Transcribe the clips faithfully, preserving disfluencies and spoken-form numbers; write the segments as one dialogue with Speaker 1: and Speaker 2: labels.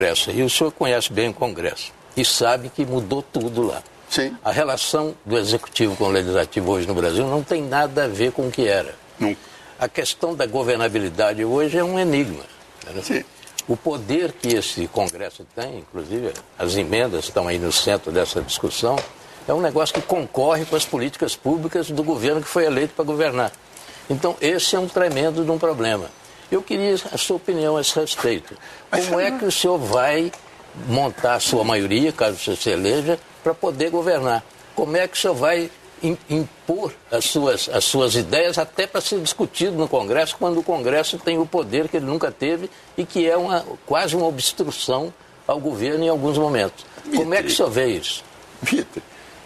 Speaker 1: E o senhor conhece bem o Congresso e sabe que mudou tudo lá.
Speaker 2: Sim.
Speaker 1: A relação do Executivo com o Legislativo hoje no Brasil não tem nada a ver com o que era.
Speaker 2: Não.
Speaker 1: A questão da governabilidade hoje é um enigma. Né?
Speaker 2: Sim.
Speaker 1: O poder que esse Congresso tem, inclusive as emendas estão aí no centro dessa discussão, é um negócio que concorre com as políticas públicas do governo que foi eleito para governar. Então, esse é um tremendo de um problema. Eu queria a sua opinião a esse respeito. Como é que o senhor vai montar a sua maioria, caso você se eleja, para poder governar? Como é que o senhor vai impor as suas, as suas ideias até para ser discutido no Congresso, quando o Congresso tem o poder que ele nunca teve e que é uma, quase uma obstrução ao governo em alguns momentos? Mitre, Como é que o senhor vê isso?
Speaker 2: Mitre,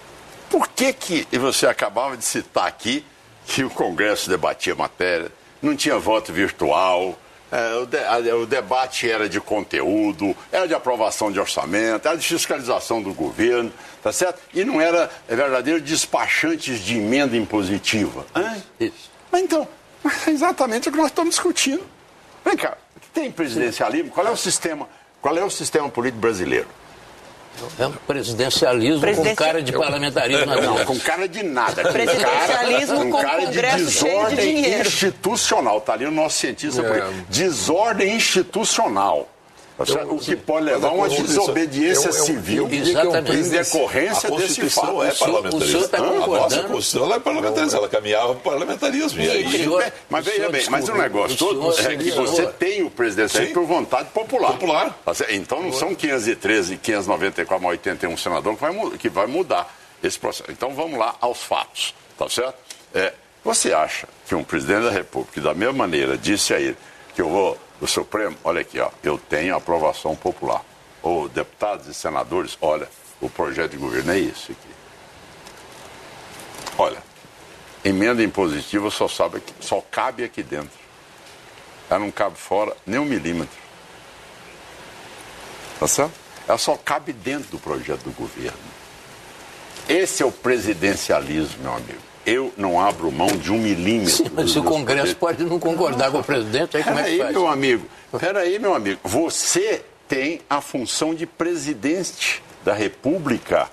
Speaker 2: por que que você acabava de citar aqui que o Congresso debatia matéria, não tinha voto virtual, é, o, de, a, o debate era de conteúdo, era de aprovação de orçamento, era de fiscalização do governo, tá certo? E não era é, verdadeiro despachantes de emenda impositiva. Hein?
Speaker 1: Isso.
Speaker 2: Mas então, é exatamente o que nós estamos discutindo. Vem cá, tem presidencialismo? Qual é o sistema, qual é o sistema político brasileiro?
Speaker 1: É um presidencialismo Presidenci... com cara de parlamentarismo.
Speaker 2: Não, não, com cara de nada. Com
Speaker 3: presidencialismo
Speaker 2: cara,
Speaker 3: com
Speaker 2: cara
Speaker 3: Congresso
Speaker 2: de
Speaker 3: cheio de
Speaker 2: desordem
Speaker 3: dinheiro.
Speaker 2: institucional. Está ali o nosso cientista.
Speaker 4: É.
Speaker 2: Por desordem institucional.
Speaker 4: Eu,
Speaker 2: o que pode levar a uma desobediência
Speaker 4: eu, eu,
Speaker 2: civil
Speaker 1: exatamente.
Speaker 2: em decorrência desse fato.
Speaker 4: É parlamentarismo.
Speaker 1: O senhor está concordando?
Speaker 4: A nossa Constituição é parlamentarismo, ela caminhava para o parlamentarismo. E aí,
Speaker 1: senhor,
Speaker 2: mas veja bem, mas o negócio todo é que você tem o presidencialismo por vontade popular.
Speaker 4: Popular.
Speaker 2: Então não são quinhentos e treze, quinhentos e noventa e quatro, mais oitenta e um senadores que vai, que vai mudar esse processo. Então vamos lá aos fatos, tá certo? É, você acha que um presidente da República, da mesma maneira, disse a ele que eu vou... O Supremo, olha aqui, ó, eu tenho aprovação popular. Ou deputados e senadores, olha, o projeto de governo é esse aqui. Olha, emenda impositiva só, sabe, só cabe aqui dentro. Ela não cabe fora nem um milímetro. Tá certo? Ela só cabe dentro do projeto do governo. Esse é o presidencialismo, meu amigo. Eu não abro mão de um milímetro.
Speaker 1: Sim, mas o Congresso pode não concordar com o presidente, aí como é que
Speaker 2: faz? Peraí, meu amigo. Peraí, meu amigo. Você tem a função de presidente da República.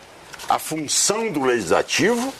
Speaker 2: A função do Legislativo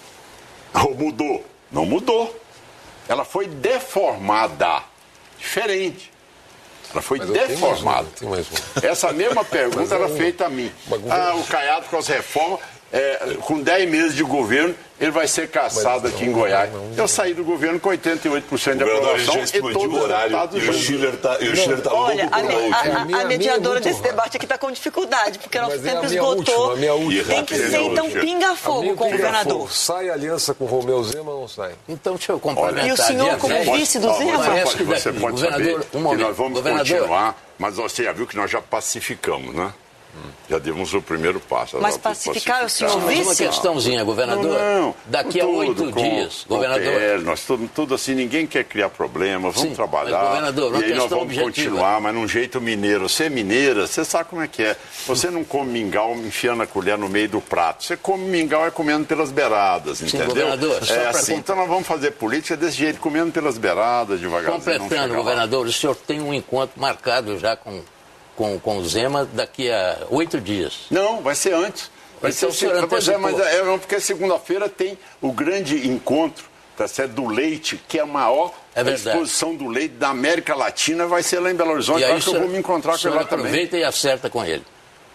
Speaker 2: ou mudou? Não mudou. Ela foi deformada. Diferente. Ela foi
Speaker 4: mas
Speaker 2: deformada.
Speaker 4: Tem mais uma, tem mais uma.
Speaker 2: Essa mesma pergunta era
Speaker 4: um,
Speaker 2: feita a mim.
Speaker 4: Governo...
Speaker 2: Ah, o Caiado com as reformas, é, com dez meses de governo, ele vai ser caçado aqui em Goiás. Não, não. Eu saí do governo com oitenta e oito por cento de aprovação
Speaker 4: já explodiu
Speaker 2: e todos
Speaker 4: o horário.
Speaker 2: os
Speaker 4: E o Schiller está tá
Speaker 3: Olha,
Speaker 4: louco
Speaker 3: a,
Speaker 4: por
Speaker 3: me,
Speaker 4: último.
Speaker 3: a, a, a
Speaker 4: minha,
Speaker 3: mediadora
Speaker 4: minha
Speaker 3: desse debate aqui está com dificuldade, porque nosso
Speaker 4: Mas
Speaker 3: tempo
Speaker 4: é
Speaker 3: esgotou.
Speaker 4: Última, a minha última.
Speaker 3: Tem que ser, então, pinga-fogo com o governador.
Speaker 4: Sai aliança com o Romeu Zema ou não sai?
Speaker 1: Então, deixa eu complementar.
Speaker 3: E o senhor, como vice do Zema?
Speaker 2: Você pode, você pode saber
Speaker 1: um
Speaker 2: que
Speaker 1: momento,
Speaker 2: nós vamos
Speaker 1: governador.
Speaker 2: continuar, mas você já viu que nós já pacificamos, né? Hum. Já demos o primeiro passo.
Speaker 3: Mas pacificar, o senhor
Speaker 1: Mas
Speaker 3: vice?
Speaker 1: uma questãozinha, governador.
Speaker 2: Não, não.
Speaker 1: Daqui a oito dias,
Speaker 2: com
Speaker 1: governador.
Speaker 2: P L, nós tudo, tudo assim, ninguém quer criar problema, vamos
Speaker 1: Sim,
Speaker 2: trabalhar.
Speaker 1: mas, governador,
Speaker 2: e aí nós vamos
Speaker 1: objetiva.
Speaker 2: continuar, mas num jeito mineiro. Você é mineira, você sabe como é que é. Você não come mingau enfiando a colher no meio do prato. Você come mingau é comendo pelas beiradas,
Speaker 1: Sim,
Speaker 2: entendeu?
Speaker 1: governador, só
Speaker 2: é
Speaker 1: pra
Speaker 2: assim,
Speaker 1: comp...
Speaker 2: então nós vamos fazer política desse jeito, comendo pelas beiradas, devagarzinho.
Speaker 1: Completando, governador, o senhor tem um encontro marcado já com... Com, com o Zema daqui a oito dias.
Speaker 2: Não, vai ser antes. Vai
Speaker 1: então,
Speaker 2: ser o pois é, mas é, não, porque segunda-feira tem o grande encontro, tá certo, do leite, que é a maior
Speaker 1: é
Speaker 2: exposição do leite da América Latina, vai ser lá em Belo Horizonte.
Speaker 1: E aí,
Speaker 2: acho que eu vou me encontrar com ele lá também.
Speaker 1: Aproveita e acerta com ele.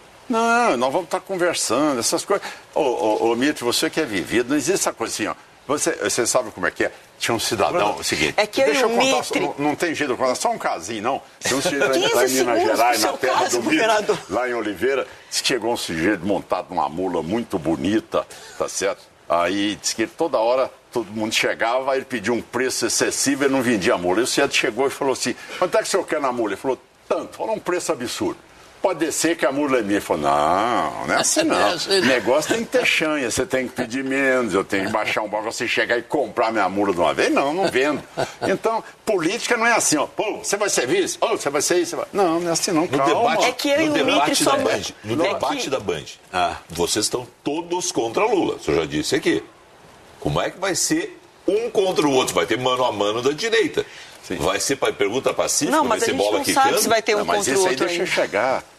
Speaker 2: Não, nós vamos estar conversando, essas coisas. Ô, ô, ô Mito, você que é vivido, não existe essa coisa assim, ó. Você, você sabe como é que é? Tinha um cidadão, é o seguinte,
Speaker 3: é que
Speaker 2: deixa eu,
Speaker 3: eu
Speaker 2: contar,
Speaker 3: Mitre...
Speaker 2: não, não tem jeito de contar, só um casinho, não. Tinha um sujeito lá em Minas Gerais, na terra
Speaker 3: caso,
Speaker 2: do Mitre, lá em Oliveira, disse que chegou um sujeito montado numa mula muito bonita, tá certo? Aí disse que toda hora todo mundo chegava, ele pediu um preço excessivo e não vendia a mula. E o sujeito chegou e falou assim, quanto é que o senhor quer na mula? Ele falou, tanto, falou um preço absurdo. Pode descer que a mula é minha. Ele falou, não, não é assim não. O negócio tem que ter chanha, você tem que pedir menos, eu tenho que baixar um balcão, você chegar e comprar minha mula de uma vez. Não, não vendo. Então, política não é assim, ó. Pô, você vai ser vice? Oh, você vai ser isso? Vai... Não, não é assim não,
Speaker 4: no
Speaker 2: calma.
Speaker 4: Debate,
Speaker 3: é que eu
Speaker 4: no
Speaker 3: e o
Speaker 4: debate
Speaker 3: Mitre
Speaker 4: da
Speaker 3: somos...
Speaker 4: Band, no
Speaker 3: é
Speaker 4: debate
Speaker 3: que...
Speaker 4: da Band, ah, vocês estão todos contra Lula. O senhor já disse aqui. Como é que vai ser um contra o outro? Vai ter mano a mano da direita. Sim. Vai ser para pergunta pacífica?
Speaker 3: Não, mas
Speaker 4: vai ser
Speaker 3: a gente
Speaker 4: bola
Speaker 3: não
Speaker 4: quicando?
Speaker 3: sabe se vai ter um
Speaker 2: não, mas
Speaker 3: contra
Speaker 2: esse
Speaker 3: o
Speaker 2: aí
Speaker 3: outro
Speaker 2: deixa
Speaker 3: ainda.
Speaker 2: chegar.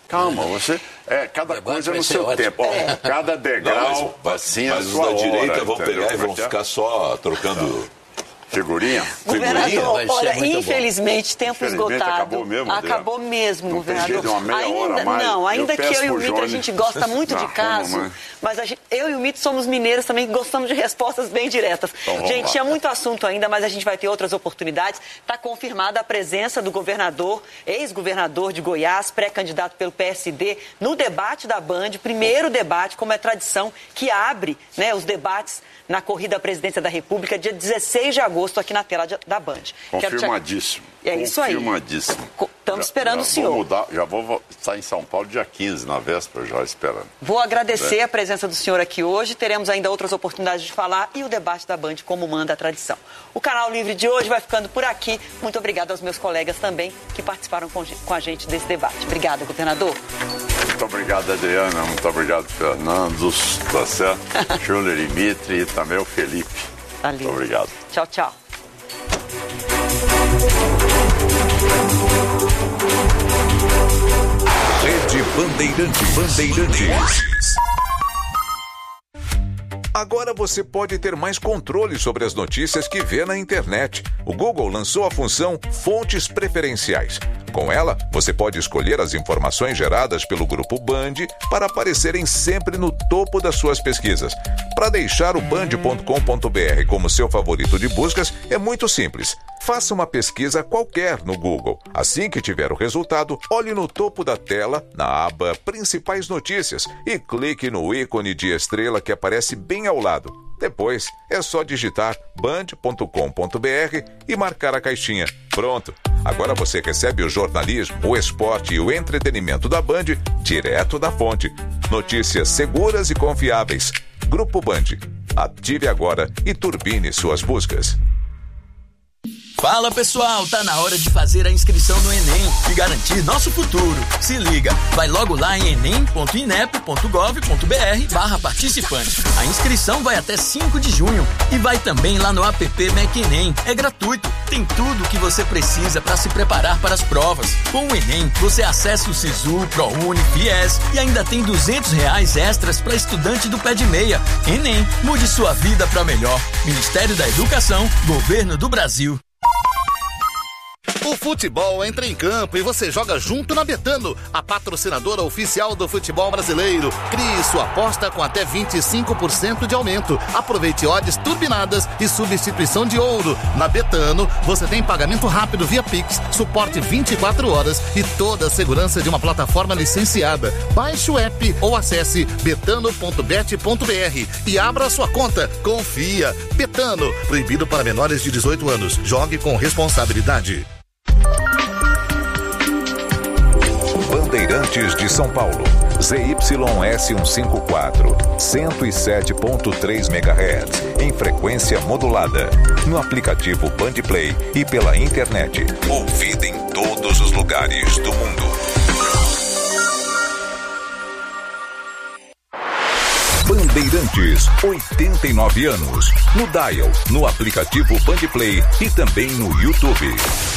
Speaker 2: Calma, você. É, cada coisa no seu
Speaker 1: ótimo.
Speaker 2: tempo. Ó, cada degrau,
Speaker 4: Não, mas,
Speaker 2: assim,
Speaker 4: mas
Speaker 2: a
Speaker 4: os
Speaker 2: sua
Speaker 4: da direita
Speaker 2: hora,
Speaker 4: vão
Speaker 2: entendeu?
Speaker 4: pegar e vão
Speaker 2: Porque-
Speaker 4: ficar só trocando
Speaker 2: Figurinha?
Speaker 3: Governador,
Speaker 1: vai ser
Speaker 3: olha,
Speaker 1: muito bom.
Speaker 3: infelizmente, tempo
Speaker 2: Infelizmente,
Speaker 3: esgotado.
Speaker 2: acabou mesmo, Adriano?
Speaker 3: Acabou mesmo,
Speaker 2: Não tem
Speaker 3: governador.
Speaker 2: jeito de uma meia
Speaker 3: ainda,
Speaker 2: hora a mais?
Speaker 3: Não, ainda
Speaker 2: Eu
Speaker 3: que
Speaker 2: peço
Speaker 3: eu e o
Speaker 2: pro
Speaker 3: Mito, a
Speaker 2: Johnny-
Speaker 3: gente gosta muito
Speaker 2: Não,
Speaker 3: de caso,
Speaker 2: vamos,
Speaker 3: mas a gente, eu e o Mito somos mineiros também, que gostamos de respostas bem diretas.
Speaker 2: Então, vamos
Speaker 3: gente,
Speaker 2: lá.
Speaker 3: tinha muito assunto ainda, mas a gente vai ter outras oportunidades. Está confirmada a presença do governador, ex-governador de Goiás, pré-candidato pelo P S D, no debate da Band, primeiro debate, como é tradição, que abre, né, os debates na corrida à presidência da República, dia dezesseis de agosto, aqui na tela de- da Band. Quero te-
Speaker 2: Confirmadíssimo.
Speaker 3: É isso aí.
Speaker 2: Confirmadíssimo.
Speaker 3: Co- Estamos
Speaker 2: Já-
Speaker 3: esperando
Speaker 2: já
Speaker 3: o senhor.
Speaker 2: Vou mudar, já vou estar em São Paulo dia quinze, na véspera, já esperando.
Speaker 3: Vou agradecer
Speaker 2: É.
Speaker 3: a presença do senhor aqui hoje. Teremos ainda outras oportunidades de falar e o debate da Band, como manda a tradição. O Canal Livre de hoje vai ficando por aqui. Muito obrigada aos meus colegas também que participaram com, com a gente desse debate. Obrigada, governador.
Speaker 2: Muito obrigado, Adriana. Muito obrigado, Fernando, tá certo? Júlio Dimitri e também o Felipe.
Speaker 3: Valeu.
Speaker 2: Muito obrigado.
Speaker 3: Tchau, tchau.
Speaker 5: Rede Bandeirantes. Bandeirantes. Agora você pode ter mais controle sobre as notícias que vê na internet. O Google lançou a função Fontes Preferenciais. Com ela, você pode escolher as informações geradas pelo Grupo Band para aparecerem sempre no topo das suas pesquisas. Para deixar o band ponto com ponto br como seu favorito de buscas, é muito simples. Faça uma pesquisa qualquer no Google. Assim que tiver o resultado, olhe no topo da tela, na aba Principais Notícias, e clique no ícone de estrela que aparece bem ao lado. Depois, é só digitar band ponto com ponto br e marcar a caixinha. Pronto! Agora você recebe o jornalismo, o esporte e o entretenimento da Band direto da fonte. Notícias seguras e confiáveis. Grupo Band. Ative agora e turbine suas buscas.
Speaker 6: Fala pessoal, tá na hora de fazer a inscrição no Enem e garantir nosso futuro. Se liga, vai logo lá em enem ponto inep ponto gov ponto br barra participante. A inscrição vai até cinco de junho e vai também lá no app MacEnem. É gratuito, tem tudo o que você precisa para se preparar para as provas. Com o Enem, você acessa o Sisu, ProUni, Fies e ainda tem duzentos reais extras para estudante do pé de meia. Enem, mude sua vida para melhor. Ministério da Educação, Governo do Brasil.
Speaker 7: O futebol entra em campo e você joga junto na Betano, a patrocinadora oficial do futebol brasileiro. Crie sua aposta com até vinte e cinco por cento de aumento. Aproveite odds turbinadas e substituição de ouro. Na Betano, você tem pagamento rápido via Pix, suporte vinte e quatro horas e toda a segurança de uma plataforma licenciada. Baixe o app ou acesse betano ponto bet ponto br e abra sua conta. Confia. Betano, proibido para menores de dezoito anos. Jogue com responsabilidade.
Speaker 5: Bandeirantes de São Paulo, Z Y S cento e cinquenta e quatro, cento e sete ponto três megahertz, em frequência modulada, no aplicativo Bandplay e pela internet, ouvida em todos os lugares do mundo. Bandeirantes, oitenta e nove anos, no Dial, no aplicativo Bandplay e também no YouTube.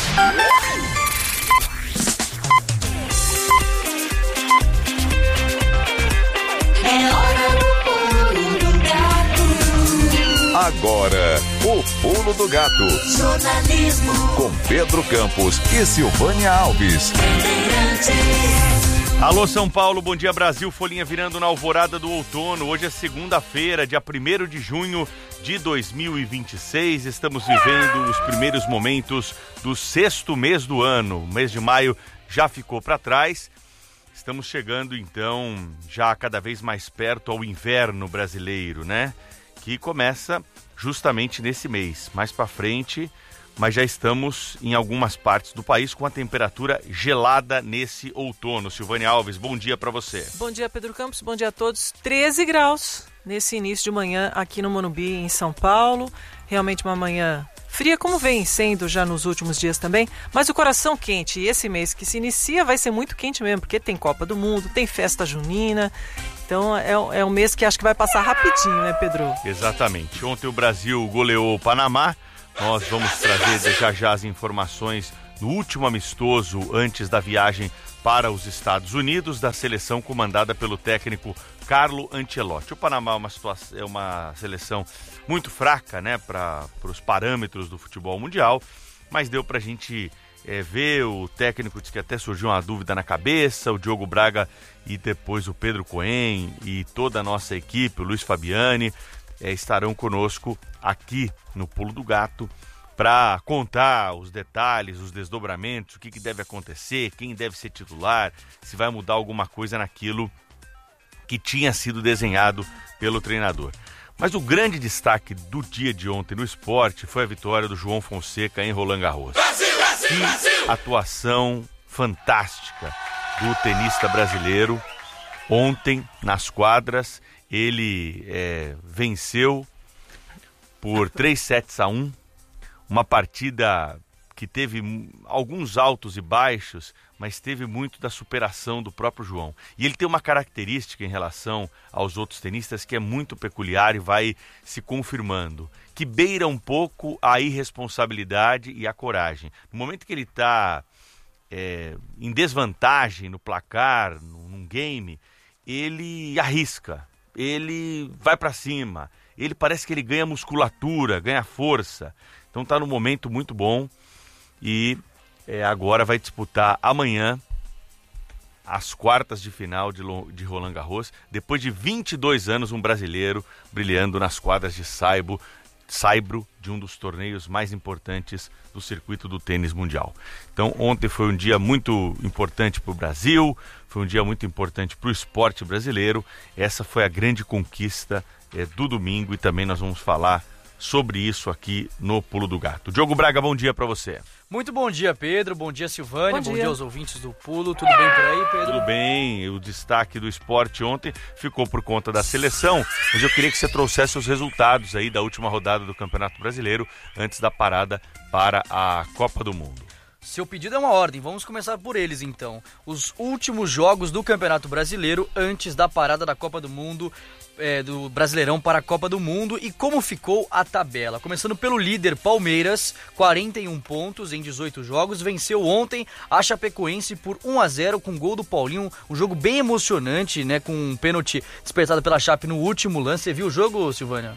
Speaker 5: Agora, o Pulo do Gato.
Speaker 8: Jornalismo.
Speaker 5: Com Pedro Campos e Silvânia Alves.
Speaker 9: Alô São Paulo, bom dia Brasil, folhinha virando na alvorada do outono. Hoje é segunda-feira, dia primeiro de junho de dois mil e vinte e seis. Estamos vivendo os primeiros momentos do sexto mês do ano. O mês de maio já ficou para trás. Estamos chegando então já cada vez mais perto ao inverno brasileiro, né? Que começa justamente nesse mês, mais para frente, mas já estamos em algumas partes do país com a temperatura gelada nesse outono. Silvânia Alves, bom dia para você.
Speaker 10: Bom dia, Pedro Campos, bom dia a todos. treze graus nesse início de manhã aqui no Morumbi, em São Paulo. Realmente uma manhã fria, como vem sendo já nos últimos dias também, mas o coração quente. E esse mês que se inicia vai ser muito quente mesmo, porque tem Copa do Mundo, tem festa junina. Então é, é um mês que acho que vai passar rapidinho, né, Pedro?
Speaker 9: Exatamente. Ontem o Brasil goleou o Panamá. Nós vamos trazer já já as informações no último amistoso antes da viagem para os Estados Unidos da seleção comandada pelo técnico Carlo Ancelotti. O Panamá é uma, situação, é uma seleção muito fraca, né, para os parâmetros do futebol mundial, mas deu para a gente é, ver. O técnico disse que até surgiu uma dúvida na cabeça, o Diogo Braga e depois o Pedro Cohen e toda a nossa equipe, o Luiz Fabiani, é, estarão conosco aqui no Pulo do Gato para contar os detalhes, os desdobramentos, o que, que deve acontecer, quem deve ser titular, se vai mudar alguma coisa naquilo que tinha sido desenhado pelo treinador. Mas o grande destaque do dia de ontem no esporte foi a vitória do João Fonseca em Roland Garros.
Speaker 8: Brasil, Brasil,
Speaker 9: que
Speaker 8: Brasil!
Speaker 9: Atuação fantástica do tenista brasileiro. Ontem, nas quadras, ele é, venceu por três sets a um. Uma partida que teve alguns altos e baixos, mas teve muito da superação do próprio João. E ele tem uma característica em relação aos outros tenistas que é muito peculiar e vai se confirmando, que beira um pouco a irresponsabilidade e a coragem. No momento que ele está é, em desvantagem no placar, num game, ele arrisca, ele vai para cima, ele parece que ele ganha musculatura, ganha força. Então está num momento muito bom e é, agora vai disputar amanhã as quartas de final de, de Roland Garros, depois de vinte e dois anos, um brasileiro brilhando nas quadras de Saibro, Saibro, de um dos torneios mais importantes do circuito do tênis mundial. Então ontem foi um dia muito importante para o Brasil, foi um dia muito importante para o esporte brasileiro. Essa foi a grande conquista é, do domingo e também nós vamos falar sobre isso aqui no Pulo do Gato. Diogo Braga, bom dia para você.
Speaker 11: Muito bom dia, Pedro. Bom dia, Silvânia.
Speaker 10: Bom
Speaker 11: bom
Speaker 10: dia.
Speaker 11: dia aos ouvintes do Pulo. Tudo bem por aí, Pedro?
Speaker 9: Tudo bem. O destaque do esporte ontem ficou por conta da seleção, mas eu queria que você trouxesse os resultados aí da última rodada do Campeonato Brasileiro antes da parada para a Copa do Mundo.
Speaker 11: Seu pedido é uma ordem, vamos começar por eles então. Os últimos jogos do Campeonato Brasileiro antes da parada da Copa do Mundo, é, do Brasileirão para a Copa do Mundo, e como ficou a tabela. Começando pelo líder Palmeiras, quarenta e um pontos em dezoito jogos, venceu ontem a Chapecoense por um a zero com gol do Paulinho, um jogo bem emocionante, né, com um pênalti despertado pela Chape no último lance. Você viu o jogo, Silvânia?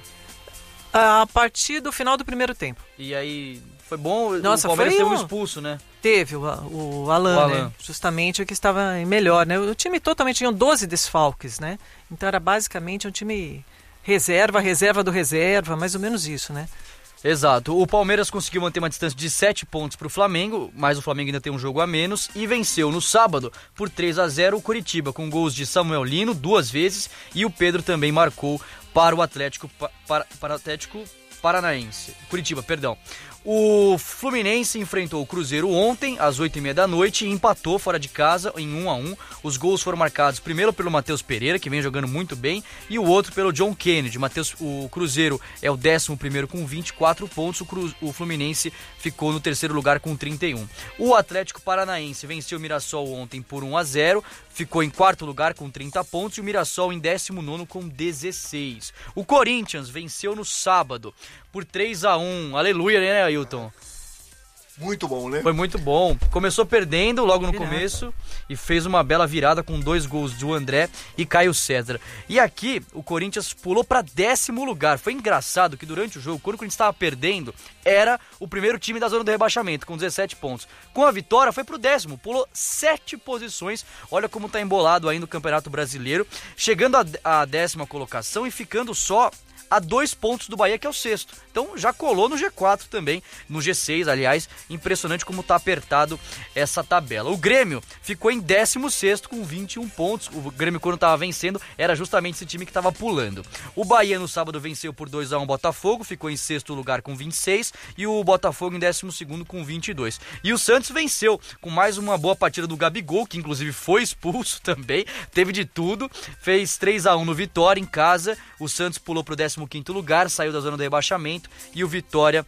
Speaker 10: A partir do final do primeiro tempo.
Speaker 11: E aí... Foi bom,
Speaker 10: Nossa,
Speaker 11: o Palmeiras
Speaker 10: foi
Speaker 11: teve um
Speaker 10: um
Speaker 11: expulso, né?
Speaker 10: Teve, o, o, Alan,
Speaker 11: o Alan,
Speaker 10: né? Justamente o que estava melhor, né? O time totalmente tinha doze desfalques, né? Então era basicamente um time reserva, reserva do reserva, mais ou menos isso, né?
Speaker 11: Exato. O Palmeiras conseguiu manter uma distância de sete pontos para o Flamengo, mas o Flamengo ainda tem um jogo a menos, e venceu no sábado por três a zero o Coritiba, com gols de Samuel Lino duas vezes, e o Pedro também marcou para o Atlético, para, para o Atlético Paranaense. Curitiba, perdão. O Fluminense enfrentou o Cruzeiro ontem, às oito e meia da noite, e empatou fora de casa em um a um. Os gols foram marcados primeiro pelo Matheus Pereira, que vem jogando muito bem, e o outro pelo John Kennedy. Mateus, o Cruzeiro é o décimo primeiro com vinte e quatro pontos, o, Cru, o Fluminense ficou no terceiro lugar com trinta e um. O Atlético Paranaense venceu o Mirassol ontem por um a zero, ficou em quarto lugar com trinta pontos, e o Mirassol em décimo nono com dezesseis. O Corinthians venceu no sábado por três a um. Aleluia, né, Ailton?
Speaker 12: Muito bom, né?
Speaker 11: Foi muito bom. Começou perdendo logo no começo e fez uma bela virada com dois gols do André e Caio César. E aqui o Corinthians pulou para décimo lugar. Foi engraçado que durante o jogo, quando o Corinthians estava perdendo, era o primeiro time da zona do rebaixamento, com dezessete pontos. Com a vitória, foi pro décimo, pulou sete posições. Olha como tá embolado ainda o Campeonato Brasileiro, chegando à décima colocação e ficando só a dois pontos do Bahia, que é o sexto. Então já colou no G quatro também, no G seis, aliás. Impressionante como tá apertado essa tabela. O Grêmio ficou em décimo sexto com vinte e um pontos. O Grêmio, quando tava vencendo, era justamente esse time que tava pulando. O Bahia no sábado venceu por dois a um o Botafogo, ficou em sexto lugar com vinte e seis, e o Botafogo em décimo segundo com vinte e dois. E o Santos venceu com mais uma boa partida do Gabigol, que inclusive foi expulso também, teve de tudo, fez três a um no Vitória em casa. O Santos pulou pro décimo quinto lugar, saiu da zona do rebaixamento, e o Vitória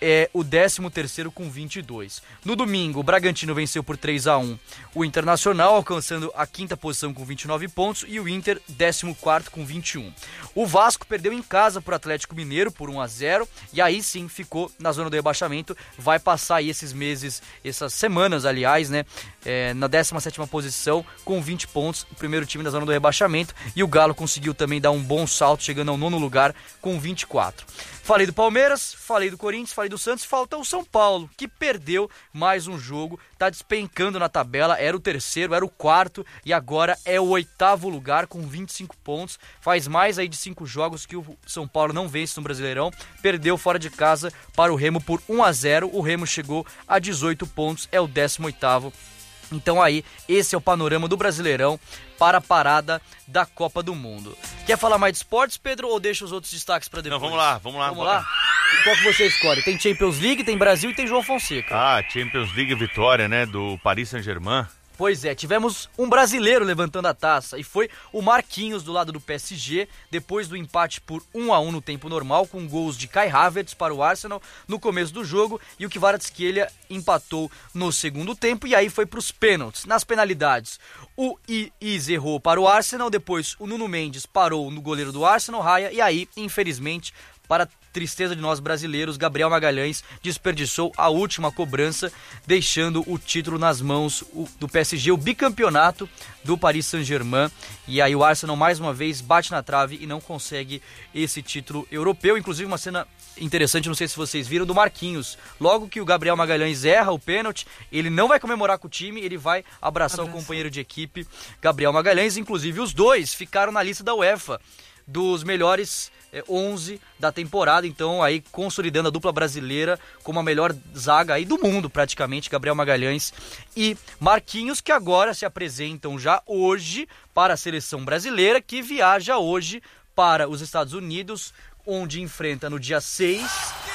Speaker 11: é o décimo terceiro com vinte e dois. No domingo, o Bragantino venceu por três a um o Internacional, alcançando a quinta posição com vinte e nove pontos, e o Inter, décimo quarto com vinte e um. O Vasco perdeu em casa para o Atlético Mineiro por um a zero, e aí sim ficou na zona do rebaixamento, vai passar aí esses meses, essas semanas, aliás, né, é, na décima sétima posição com vinte pontos, o primeiro time da zona do rebaixamento, e o Galo conseguiu também dar um bom salto, chegando ao nono lugar com vinte e quatro. Falei do Palmeiras, falei do Corinthians, falei do Santos, falta o São Paulo, que perdeu mais um jogo, tá despencando na tabela, era o terceiro, era o quarto e agora é o oitavo lugar com vinte e cinco pontos, faz mais aí de cinco jogos que o São Paulo não vence no Brasileirão, perdeu fora de casa para o Remo por um a zero, o Remo chegou a dezoito pontos, é o décimo oitavo. Então aí, esse é o panorama do Brasileirão para a parada da Copa do Mundo. Quer falar mais de esportes, Pedro, ou deixa os outros destaques para depois?
Speaker 9: Não, vamos lá, vamos lá.
Speaker 11: Vamos lá? Qual que você escolhe? Tem Champions League, tem Brasil e tem João Fonseca.
Speaker 9: Ah, Champions League vitória, né, do Paris Saint-Germain.
Speaker 11: Pois é, tivemos um brasileiro levantando a taça e foi o Marquinhos do lado do P S G, depois do empate por um a um no tempo normal, com gols de Kai Havertz para o Arsenal no começo do jogo, e o Kvaratskhelia empatou no segundo tempo e aí foi para os pênaltis. Nas penalidades, o Iis errou para o Arsenal, depois o Nuno Mendes parou no goleiro do Arsenal, Raya, e aí, infelizmente, para tristeza de nós brasileiros, Gabriel Magalhães desperdiçou a última cobrança, deixando o título nas mãos do P S G, o bicampeonato do Paris Saint-Germain. E aí o Arsenal mais uma vez bate na trave e não consegue esse título europeu. Inclusive uma cena interessante, não sei se vocês viram, do Marquinhos. Logo que o Gabriel Magalhães erra o pênalti, ele não vai comemorar com o time, ele vai abraçar Abraço. o companheiro de equipe, Gabriel Magalhães. Inclusive os dois ficaram na lista da UEFA dos melhores onze da temporada, então aí consolidando a dupla brasileira como a melhor zaga aí do mundo praticamente, Gabriel Magalhães e Marquinhos, que agora se apresentam já hoje para a seleção brasileira, que viaja hoje para os Estados Unidos, onde enfrenta no dia seis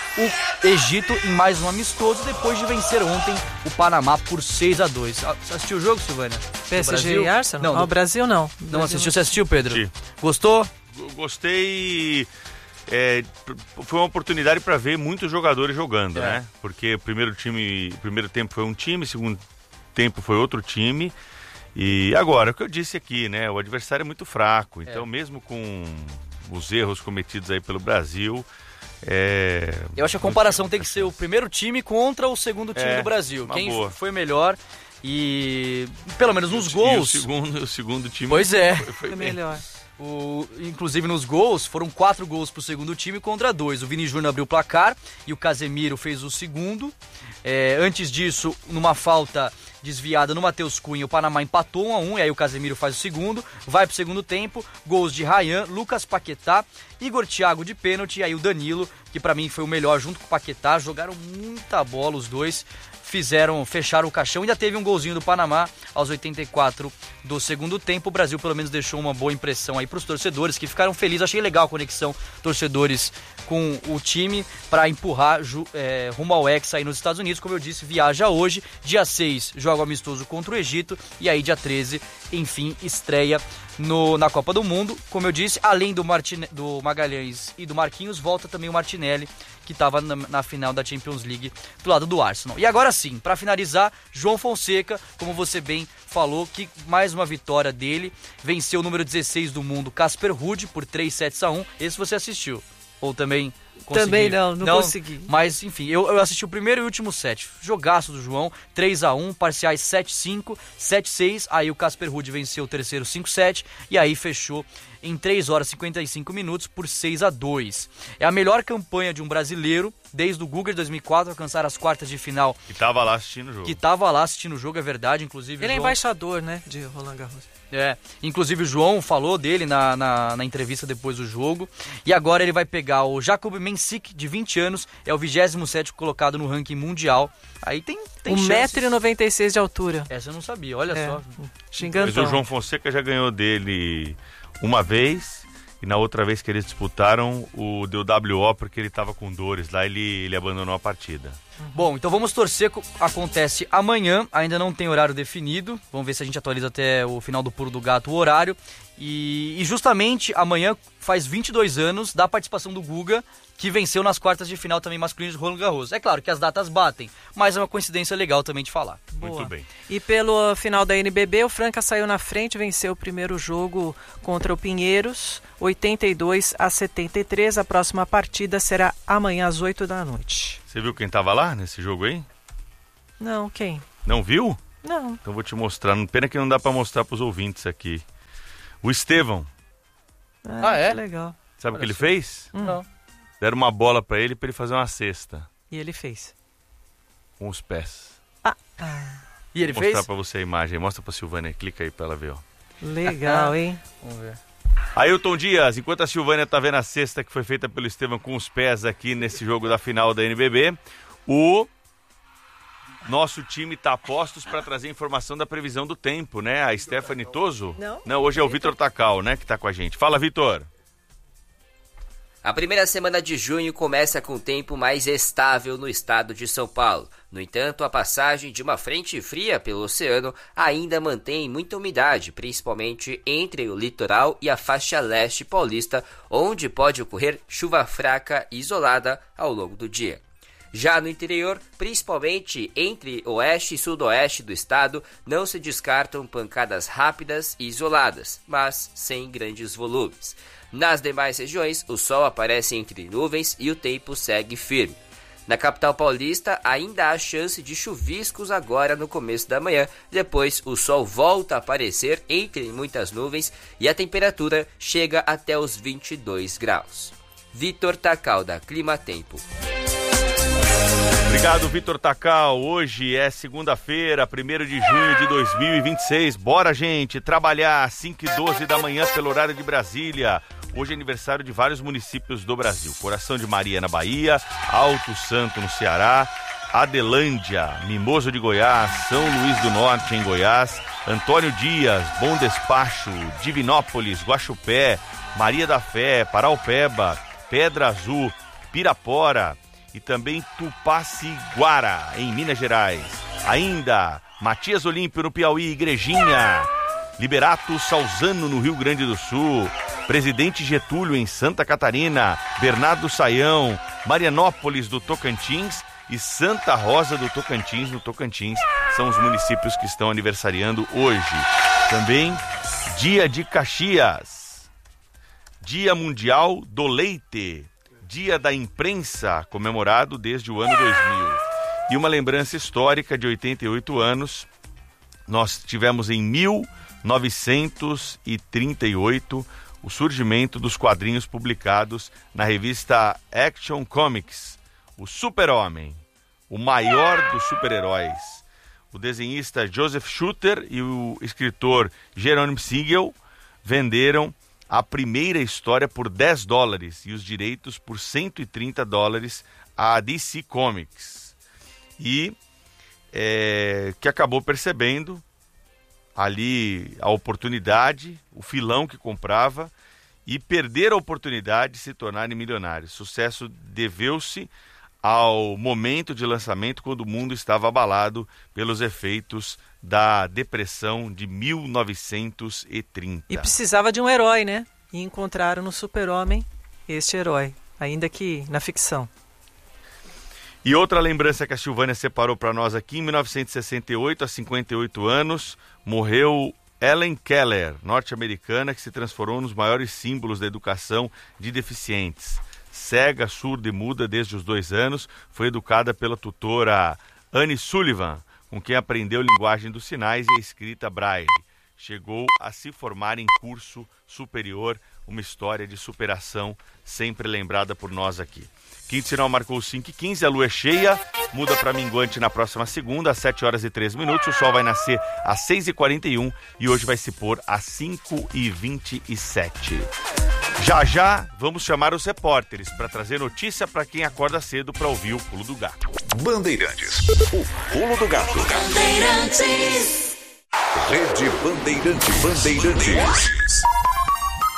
Speaker 11: o Egito em mais um amistoso, depois de vencer ontem o Panamá por seis a dois. Você assistiu o jogo, Silvânia?
Speaker 10: P S G e Arsenal? Não,
Speaker 11: no
Speaker 10: do Brasil não.
Speaker 11: Não
Speaker 10: Brasil
Speaker 11: assistiu,
Speaker 10: não.
Speaker 11: Você assistiu, Pedro?
Speaker 9: Sim.
Speaker 11: Gostou?
Speaker 9: Gostei, é, foi uma oportunidade para ver muitos jogadores jogando, é. né? Porque o primeiro time, primeiro tempo foi um time, segundo tempo foi outro time. E agora, o que eu disse aqui, né? O adversário é muito fraco, então é. mesmo com os erros cometidos aí pelo Brasil, é...
Speaker 11: eu acho que a comparação tem que ser o primeiro time contra o segundo time
Speaker 9: é,
Speaker 11: do Brasil. Quem
Speaker 9: boa.
Speaker 11: foi melhor e pelo menos nos
Speaker 9: e
Speaker 11: gols.
Speaker 9: O segundo, o segundo time
Speaker 11: pois é.
Speaker 9: foi, foi,
Speaker 10: foi melhor.
Speaker 11: O, inclusive nos gols, foram quatro gols pro segundo time contra dois. O Vini Júnior abriu o placar e o Casemiro fez o segundo. É, antes disso, numa falta desviada no Matheus Cunha, o Panamá empatou um a um, e aí o Casemiro faz o segundo. Vai pro segundo tempo, gols de Ryan, Lucas Paquetá, Igor Thiago de pênalti, e aí o Danilo, que pra mim foi o melhor junto com o Paquetá. Jogaram muita bola os dois, fizeram, fecharam o caixão. Ainda teve um golzinho do Panamá aos oitenta e quatro do segundo tempo. O Brasil pelo menos deixou uma boa impressão aí pros torcedores, que ficaram felizes. Achei legal a conexão torcedores com o time para empurrar é, rumo ao Hexa aí nos Estados Unidos. Como eu disse, viaja hoje, dia seis joga amistoso contra o Egito, e aí dia treze, enfim, estreia no, na Copa do Mundo. Como eu disse, além do, Martine, do Magalhães e do Marquinhos, volta também o Martinelli, que estava na, na final da Champions League do lado do Arsenal. E agora sim, para finalizar, João Fonseca, como você bem falou, que mais uma vitória dele, venceu o número dezesseis do mundo, Casper Ruud, por três sets a um. Esse você assistiu? Ou também consegui?
Speaker 10: Também não, não, não consegui.
Speaker 11: Mas enfim, eu, eu assisti o primeiro e o último set. Jogaço do João, três a um, parciais sete a cinco, sete a seis. Aí o Casper Ruud venceu o terceiro cinco a sete e aí fechou em três horas e cinquenta e cinco minutos por seis a dois. É a melhor campanha de um brasileiro desde o Guga de dois mil e quatro, alcançar as quartas de final.
Speaker 9: Que tava lá assistindo o jogo.
Speaker 11: Que tava lá assistindo o jogo, é verdade, inclusive.
Speaker 10: Ele
Speaker 11: João...
Speaker 10: é embaixador, né, de Roland Garros.
Speaker 11: É, inclusive o João falou dele na, na, na entrevista depois do jogo. E agora ele vai pegar o Jacob Mensik, de vinte anos, é o vigésimo sétimo colocado no ranking mundial. Aí tem, tem
Speaker 10: um metro e noventa e seis de altura.
Speaker 11: Essa eu não sabia, olha é. só.
Speaker 10: Xingando.
Speaker 9: Mas o João Fonseca já ganhou dele uma vez, e na outra vez que eles disputaram, o deu W O porque ele estava com dores lá, ele, ele abandonou a partida.
Speaker 11: Bom, então vamos torcer, acontece amanhã, ainda não tem horário definido, vamos ver se a gente atualiza até o final do Pulo do Gato o horário. E, e justamente amanhã faz vinte e dois anos da participação do Guga, que venceu nas quartas de final também masculinas de Roland Garros. É claro que as datas batem, mas é uma coincidência legal também de falar.
Speaker 10: Boa.
Speaker 9: Muito bem.
Speaker 10: E pelo final da N B B, o Franca saiu na frente, venceu o primeiro jogo contra o Pinheiros, oitenta e dois a setenta e três. A próxima partida será amanhã às oito da noite.
Speaker 9: Você viu quem tava lá nesse jogo aí?
Speaker 10: Não, quem?
Speaker 9: Não viu?
Speaker 10: Não.
Speaker 9: Então vou te mostrar. Pena que não dá pra mostrar pros ouvintes aqui. O Estevão.
Speaker 10: Ah,
Speaker 11: Ah, é?
Speaker 10: Que legal.
Speaker 9: Sabe o que ele fez?
Speaker 10: Hum.
Speaker 11: Não.
Speaker 9: Deram uma bola pra ele pra ele fazer uma cesta.
Speaker 10: E ele fez.
Speaker 9: Com os pés.
Speaker 10: Ah,
Speaker 11: E ele
Speaker 9: Vou mostrar
Speaker 11: fez?
Speaker 9: pra você a imagem. Mostra pra Silvânia. Clica aí pra ela ver, ó.
Speaker 10: legal, hein?
Speaker 11: Vamos ver.
Speaker 9: Ailton Dias, enquanto a Silvânia tá vendo a cesta que foi feita pelo Estevão com os pés aqui nesse jogo da final da N B B, o nosso time tá a postos para trazer informação da previsão do tempo, né? A Stephanie Toso?
Speaker 10: Não.
Speaker 9: Não, hoje é o Vitor Tacal, né, que tá com a gente. Fala, Vitor.
Speaker 8: A primeira semana de junho começa com tempo mais estável no estado de São Paulo. No entanto, a passagem de uma frente fria pelo oceano ainda mantém muita umidade, principalmente entre o litoral e a faixa leste paulista, onde pode ocorrer chuva fraca e isolada ao longo do dia. Já no interior, principalmente entre oeste e sudoeste do estado, não se descartam pancadas rápidas e isoladas, mas sem grandes volumes. Nas demais regiões, o sol aparece entre nuvens e o tempo segue firme. Na capital paulista, ainda há chance de chuviscos agora no começo da manhã, depois o sol volta a aparecer entre muitas nuvens e a temperatura chega até os vinte e dois graus. Vitor Tacal, da Clima Tempo.
Speaker 9: Obrigado, Vitor Tacal. Hoje é segunda-feira, primeiro de junho de dois mil e vinte e seis. Bora, gente, trabalhar às cinco e doze da manhã pelo horário de Brasília. Hoje é aniversário de vários municípios do Brasil. Coração de Maria, na Bahia, Alto Santo, no Ceará, Adelândia, Mimoso de Goiás, São Luís do Norte, em Goiás, Antônio Dias, Bom Despacho, Divinópolis, Guaxupé, Maria da Fé, Paraupeba, Pedra Azul, Pirapora e também Tupaciguara, em Minas Gerais. Ainda, Matias Olímpio, no Piauí, Igrejinha, Liberato Salzano, no Rio Grande do Sul, Presidente Getúlio, em Santa Catarina, Bernardo Saião, Marianópolis, do Tocantins e Santa Rosa do Tocantins, no Tocantins. São os municípios que estão aniversariando hoje. Também, Dia de Caxias, Dia Mundial do Leite, Dia da Imprensa, comemorado desde o ano dois mil. E uma lembrança histórica de oitenta e oito anos, nós tivemos em mil novecentos e trinta e oito o surgimento dos quadrinhos publicados na revista Action Comics, o Super-Homem, o maior dos super-heróis. O desenhista Joseph Shooter e o escritor Jerome Siegel venderam a primeira história por dez dólares e os direitos por cento e trinta dólares à D C Comics. E é, que acabou percebendo ali a oportunidade, o filão que comprava, e perder a oportunidade de se tornarem milionários. Sucesso deveu-se ao momento de lançamento, quando o mundo estava abalado pelos efeitos da depressão de mil novecentos e trinta.
Speaker 10: E precisava de um herói, né? E encontraram no Super-Homem este herói, ainda que na ficção.
Speaker 9: E outra lembrança que a Silvânia separou para nós aqui, em mil novecentos e sessenta e oito, aos cinquenta e oito anos, morreu Helen Keller, norte-americana, que se transformou nos maiores símbolos da educação de deficientes. Cega, surda e muda desde os dois anos, foi educada pela tutora Anne Sullivan, com quem aprendeu linguagem dos sinais e a escrita braille. Chegou a se formar em curso superior, uma história de superação sempre lembrada por nós aqui. Quinto sinal marcou cinco e quinze, a lua é cheia, muda para minguante na próxima segunda, às sete horas e três minutos, o sol vai nascer às seis e quarenta e um e hoje vai se pôr às cinco e vinte e sete. Já já vamos chamar os repórteres para trazer notícia para quem acorda cedo para ouvir o Pulo do Gato.
Speaker 5: Bandeirantes, o Pulo do Gato.
Speaker 13: Bandeirantes.
Speaker 5: Rede Bandeirante Bandeirantes.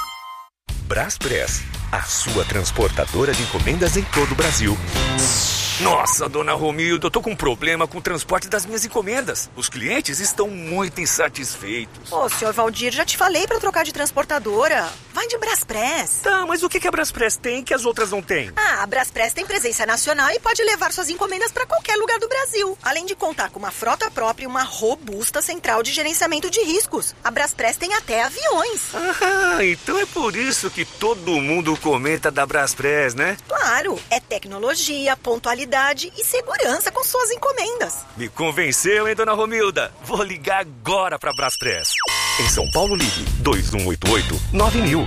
Speaker 5: Braspress, a sua transportadora de encomendas em todo o Brasil.
Speaker 14: Nossa, dona Romilda, eu tô com um problema com o transporte das minhas encomendas. Os clientes estão muito insatisfeitos.
Speaker 15: Ô, senhor Valdir, já te falei pra trocar de transportadora. Vai de Braspress.
Speaker 14: Tá, mas o que a Braspress tem que as outras não têm?
Speaker 15: Ah, a Braspress tem presença nacional e pode levar suas encomendas pra qualquer lugar do Brasil. Além de contar com uma frota própria e uma robusta central de gerenciamento de riscos. A Braspress tem até aviões.
Speaker 14: Ah, então é por isso que todo mundo comenta da Braspress, né?
Speaker 15: Claro, é tecnologia, pontualidade e segurança com suas encomendas.
Speaker 14: Me convenceu, hein, dona Romilda? Vou ligar agora pra Braspress. Em São Paulo, ligue dois um oito oito nove mil.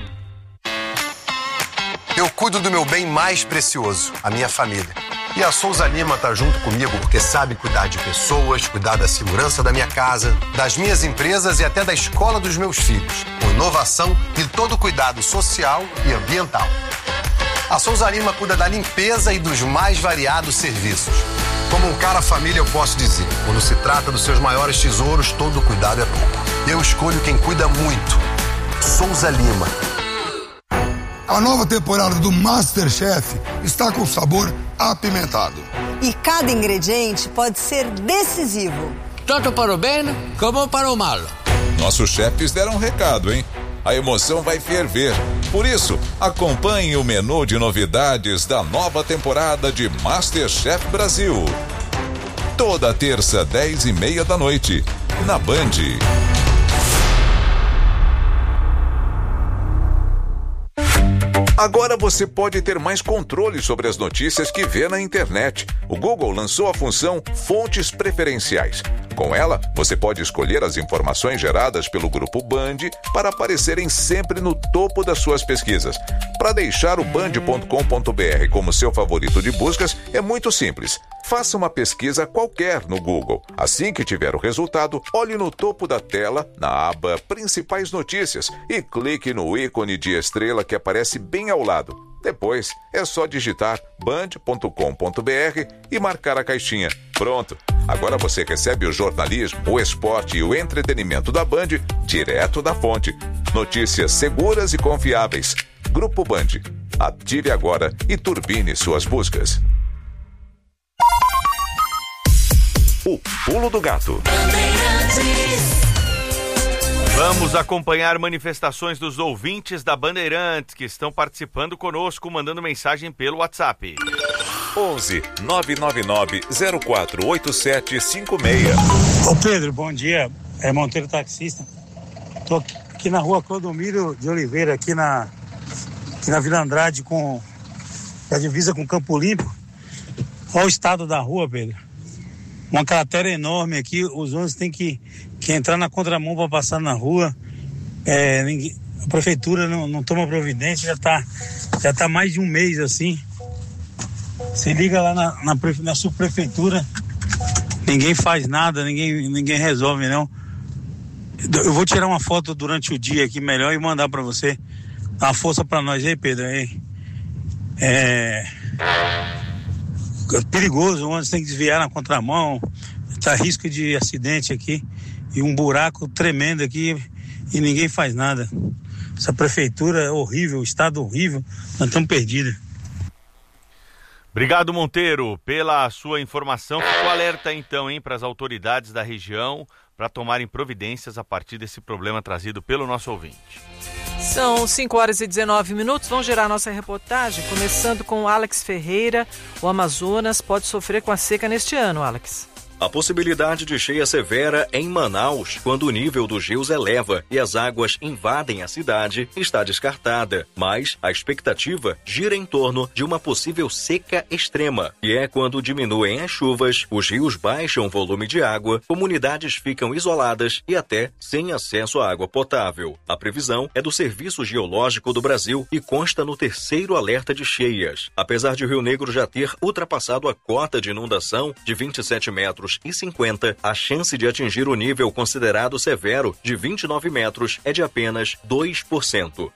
Speaker 16: Eu cuido do meu bem mais precioso, a minha família. E a Souza Lima tá junto comigo porque sabe cuidar de pessoas, cuidar da segurança da minha casa, das minhas empresas e até da escola dos meus filhos, com inovação e todo cuidado social e ambiental. A Souza Lima cuida da limpeza e dos mais variados serviços. Como um cara família, eu posso dizer, quando se trata dos seus maiores tesouros, todo cuidado é pouco. Eu escolho quem cuida muito. Souza Lima.
Speaker 17: A nova temporada do MasterChef está com sabor apimentado.
Speaker 18: E cada ingrediente pode ser decisivo.
Speaker 19: Tanto para o bem como para o mal.
Speaker 5: Nossos chefes deram um recado, hein? A emoção vai ferver. Por isso, acompanhe o menu de novidades da nova temporada de MasterChef Brasil. Toda terça, dez e meia da noite, na Band. Agora você pode ter mais controle sobre as notícias que vê na internet. O Google lançou a função Fontes Preferenciais. Com ela, você pode escolher as informações geradas pelo Grupo Band para aparecerem sempre no topo das suas pesquisas. Para deixar o band ponto com ponto br como seu favorito de buscas, é muito simples. Faça uma pesquisa qualquer no Google. Assim que tiver o resultado, olhe no topo da tela, na aba Principais Notícias, e clique no ícone de estrela que aparece bem ao lado. Depois, é só digitar band ponto com ponto br e marcar a caixinha. Pronto! Agora você recebe o jornalismo, o esporte e o entretenimento da Band direto da fonte. Notícias seguras e confiáveis. Grupo Band. Ative agora e turbine suas buscas. O Pulo do Gato.
Speaker 9: Vamos acompanhar manifestações dos ouvintes da Bandeirantes que estão participando conosco, mandando mensagem pelo WhatsApp.
Speaker 5: onze nove nove nove zero quatro oito sete cinco seis.
Speaker 20: Ô Pedro, bom dia. É Monteiro Taxista. Tô aqui na rua Clodomiro de Oliveira, aqui na, aqui na Vila Andrade, com a divisa com Campo Limpo. Olha o estado da rua, Pedro. Uma cratera enorme aqui, os ônibus têm que, que entrar na contramão para passar na rua. É, ninguém, a prefeitura não, não toma providência, já está já tá mais de um mês assim. Você liga lá na, na, na subprefeitura, ninguém faz nada, ninguém, ninguém resolve não. Eu vou tirar uma foto durante o dia aqui melhor e mandar para você. Dá uma força para nós aí, Pedro. Aí. É... é perigoso, onde tem que desviar na contramão, tá risco de acidente aqui e um buraco tremendo aqui e ninguém faz nada. Essa prefeitura é horrível, o estado horrível, nós estamos perdidos.
Speaker 9: Obrigado, Monteiro, pela sua informação. Ficou alerta então, hein, para as autoridades da região para tomarem providências a partir desse problema trazido pelo nosso ouvinte.
Speaker 10: São cinco horas e dezenove minutos, vamos gerar nossa reportagem, começando com o Alex Ferreira. O Amazonas pode sofrer com a seca neste ano, Alex.
Speaker 21: A possibilidade de cheia severa em Manaus, quando o nível dos rios eleva e as águas invadem a cidade, está descartada. Mas a expectativa gira em torno de uma possível seca extrema, e é quando diminuem as chuvas, os rios baixam o volume de água, comunidades ficam isoladas e até sem acesso à água potável. A previsão é do Serviço Geológico do Brasil e consta no terceiro alerta de cheias. Apesar de o Rio Negro já ter ultrapassado a cota de inundação de vinte e sete metros e cinquenta, a chance de atingir o nível considerado severo de vinte e nove metros é de apenas dois por cento.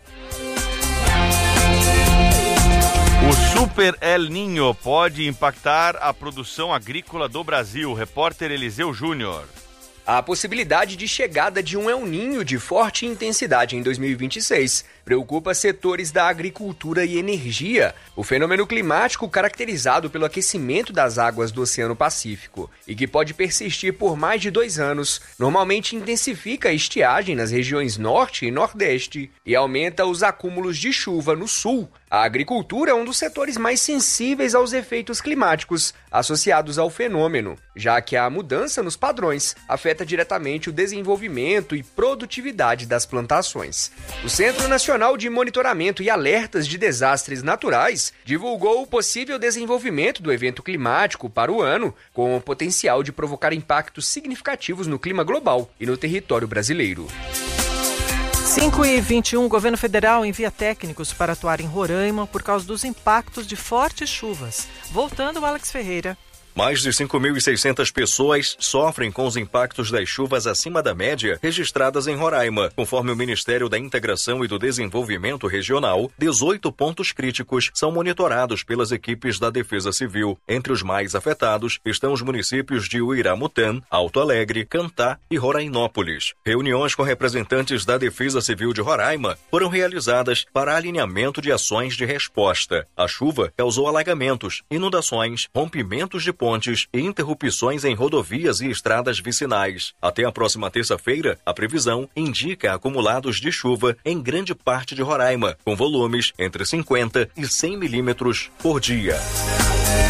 Speaker 9: O Super El Niño pode impactar a produção agrícola do Brasil. Repórter Eliseu Júnior.
Speaker 4: a possibilidade de chegada de um El Niño de forte intensidade em dois mil e vinte e seis preocupa setores da agricultura e energia. O fenômeno climático, caracterizado pelo aquecimento das águas do Oceano Pacífico e que pode persistir por mais de dois anos, normalmente intensifica a estiagem nas regiões norte e nordeste e aumenta os acúmulos de chuva no sul. A agricultura é um dos setores mais sensíveis aos efeitos climáticos associados ao fenômeno, já que a mudança nos padrões afeta diretamente o desenvolvimento e produtividade das plantações. O Centro Nacional de Monitoramento e Alertas de Desastres Naturais divulgou o possível desenvolvimento do evento climático para o ano, com o potencial de provocar impactos significativos no clima global e no território brasileiro.
Speaker 10: cinco e vinte e um, o governo federal envia técnicos para atuar em Roraima por causa dos impactos de fortes chuvas. Voltando, Alex Ferreira.
Speaker 21: Mais de cinco mil e seiscentas pessoas sofrem com os impactos das chuvas acima da média registradas em Roraima. Conforme o Ministério da Integração e do Desenvolvimento Regional, dezoito pontos críticos são monitorados pelas equipes da Defesa Civil. Entre os mais afetados estão os municípios de Uiramutã, Alto Alegre, Cantá e Rorainópolis. Reuniões com representantes da Defesa Civil de Roraima foram realizadas para alinhamento de ações de resposta. A chuva causou alagamentos, inundações, rompimentos de pontes e interrupções em rodovias e estradas vicinais. Até a próxima terça-feira, a previsão indica acumulados de chuva em grande parte de Roraima, com volumes entre cinquenta e cem milímetros por dia.